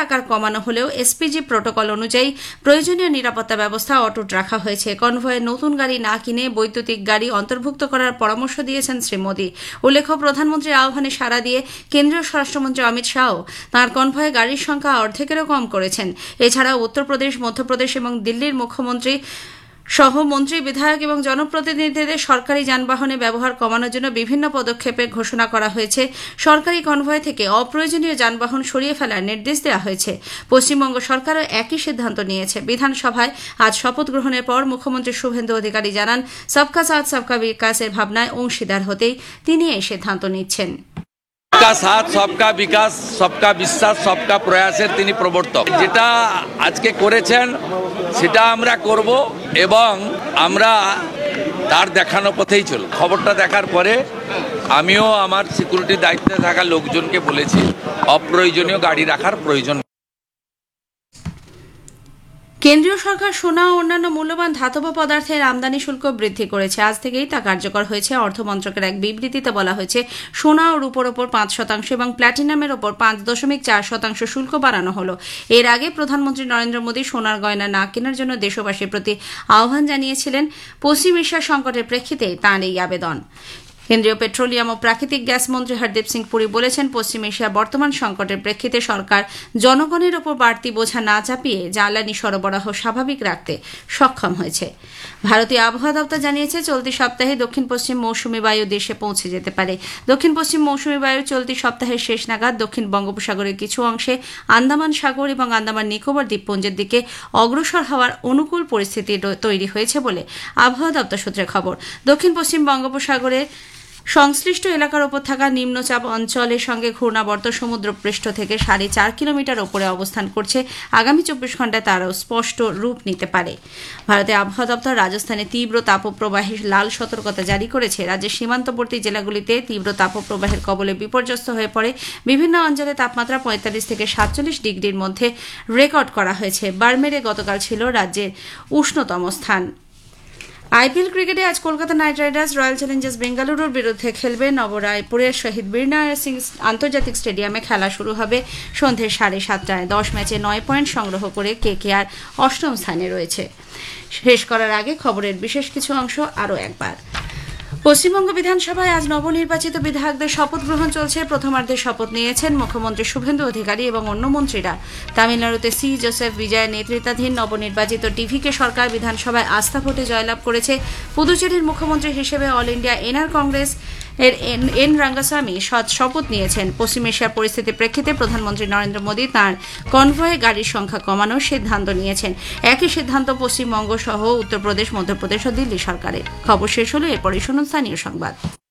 আকার কমানো হলেও এসপিজি প্রোটোকল অনুযায়ী প্রয়োজনীয় নিরাপত্তা ব্যবস্থা অটুট রাখা হয়েছে। কনভয়ে নতুন গাড়ি না কিনে বৈদ্যুতিক গাড়ি অন্তর্ভুক্ত করার পরামর্শ দিয়েছেন শ্রী মোদী। উল্লেখ্য, প্রধানমন্ত্রীর আহ্বানে সাড়া দিয়ে কেন্দ্রীয় স্বরাষ্ট্রমন্ত্রী অমিত শাহও তাঁর কনভয়ে গাড়ির সংখ্যা অর্ধেকেরও কম করেছেন। এছাড়াও উত্তরপ্রদেশ, মধ্যপ্রদেশ এবং দিল্লির মুখ্যমন্ত্রী সহ মন্ত্রী, বিধায়ক এবং জনপ্রতিনিধিদের সরকারি যানবাহনে ব্যবহার কমানোর জন্য বিভিন্ন পদক্ষেপের ঘোষণা করা হয়েছে। সরকারি কনভয় থেকে অপ্রয়োজনীয় যানবাহন সরিয়ে ফেলার নির্দেশ দেওয়া হয়েছে। পশ্চিমবঙ্গ সরকারও একই সিদ্ধান্ত নিয়েছে। বিধানসভায় আজ শপথ গ্রহণের পর মুখ্যমন্ত্রী শুভেন্দু অধিকারী জানান, সবকা সাথ সবকা বিকাশের ভাবনায় অংশীদার হতেই তিনি এই সিদ্ধান্ত নিচ্ছেন। सबका साथ, सबका विकास, सबका বিশ্বাস, सबका প্রয়াসের তিনি প্রবর্তক। যেটা আজকে করেছেন সেটা আমরা করব এবং আমরা তার দেখানো পথেই চলব। খবরটা দেখার পরে আমিও আমার সিকিউরিটির দায়িত্বে থাকা লোকজনকে বলেছি অপ্রয়োজনীয় গাড়ি রাখার প্রয়োজন। কেন্দ্রীয় সরকার সোনা ও অন্যান্য মূল্যবান ধাতব পদার্থের আমদানি শুল্ক বৃদ্ধি করেছে। আজ থেকেই তা কার্যকর হয়েছে। অর্থ মন্ত্রকের এক বিবৃতিতে বলা হয়েছে, সোনা ও রূপোর ওপর 5% এবং প্ল্যাটিনামের ওপর 5.4% শুল্ক বাড়ানো হলো। এর আগে প্রধানমন্ত্রী নরেন্দ্র মোদী সোনার গয়না না কেনার জন্য দেশবাসীর প্রতি আহ্বান জানিয়েছিলেন। পশ্চিম এশিয়ার সংকটের প্রেক্ষিতে তাঁর এই আবেদন। কেন্দ্রীয় পেট্রোলিয়াম ও প্রাকৃতিক গ্যাস মন্ত্রী হরদীপ সিং পুরী বলেছেন, পশ্চিম এশিয়ার বর্তমান সংকটের প্রেক্ষিতে সরকার জনগণের ওপর বাড়তি বোঝা না চাপিয়ে জ্বালানি সরবরাহ স্বাভাবিক রাখতে সক্ষম হয়েছে। ভারতীয় আবহাওয়া দপ্তর জানিয়েছে, চলতি সপ্তাহে দক্ষিণ পশ্চিম মৌসুমী বায়ু দেশে পৌঁছে যেতে পারে। দক্ষিণ পশ্চিম মৌসুমী বায়ু চলতি সপ্তাহের শেষ নাগাদ দক্ষিণ বঙ্গোপসাগরের কিছু অংশে, আন্দামান সাগর এবং আন্দামান নিকোবর দ্বীপপুঞ্জের দিকে অগ্রসর হওয়ার অনুকূল পরিস্থিতি তৈরি হয়েছে বলে আবহাওয়া দপ্তর সূত্রে খবর। দক্ষিণ পশ্চিম বঙ্গোপসাগরে সংশ্লিষ্ট এলাকার ওপর থাকা নিম্নচাপ অঞ্চলের সঙ্গে ঘূর্ণাবর্ত সমুদ্রপৃষ্ঠ থেকে 4.5 কিলোমিটার ওপরে অবস্থান করছে। আগামী 24 ঘণ্টায় তারও স্পষ্ট রূপ নিতে পারে। ভারতের আবহাওয়া দপ্তর রাজস্থানে তীব্র তাপপ্রবাহের লাল সতর্কতা জারি করেছে। রাজ্যের সীমান্তবর্তী জেলাগুলিতে তীব্র তাপপ্রবাহের কবলে বিপর্যস্ত হয়ে পড়ে। বিভিন্ন অঞ্চলে তাপমাত্রা 45 থেকে 47 ডিগ্রির মধ্যে রেকর্ড করা হয়েছে। বার্মেরে গতকাল ছিল রাজ্যের উষ্ণতম স্থান। আইপিএল ক্রিকেটে আজ Kolkata night Riders royal Challengers বেঙ্গালুরুর বিরুদ্ধে খেলবে। নবরায়পুরের শহীদ বীরনারায়ণ সিং আন্তর্জাতিক স্টেডিয়ামে খেলা শুরু হবে সন্ধ্যে 7:30টায়। 10 ম্যাচে 9 পয়েন্ট সংগ্রহ করে কেকেআর অষ্টম স্থানে রয়েছে। শেষ করার আগে খবরের বিশেষ কিছু অংশ আরও একবার। পশ্চিমবঙ্গ বিধানসভায় আজ নবনির্বাচিত বিধায়কদের শপথ গ্রহণ চলছে। প্রথমার্ধে শপথ নিয়েছেন মুখ্যমন্ত্রী শুভেন্দু অধিকারী এবং অন্য মন্ত্রীরা। তামিলনাড়ুতে সি জোসেফ বিজয়ের নেতৃত্বাধীন নবনির্বাচিত ডিভিকে সরকার বিধানসভায় আস্থা ভোটে জয়লাভ করেছে। পুদুচেরির মুখ্যমন্ত্রী হিসেবে অল ইন্ডিয়া এনআর কংগ্রেস এর এন রঙ্গাস্বামী শপথ নিয়েছেন। পশ্চিম এশিয়ার পরিস্থিতির প্রেক্ষিতে প্রধানমন্ত্রী নরেন্দ্র মোদী তাঁর কনভয়ে গাড়ির সংখ্যা কমানোর সিদ্ধান্ত নিয়েছেন। একই সিদ্ধান্ত পশ্চিমবঙ্গ সহ উত্তরপ্রদেশ, মধ্যপ্রদেশ ও দিল্লি সরকারের। খবর শেষ হলো, এরপরই শুনুন স্থানীয় সংবাদ।